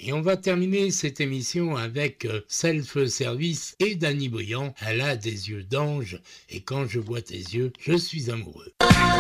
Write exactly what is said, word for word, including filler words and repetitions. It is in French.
Et on va terminer cette émission avec euh, Self Service et Danny Briand. Elle a des yeux d'ange et quand je vois tes yeux, je suis amoureux.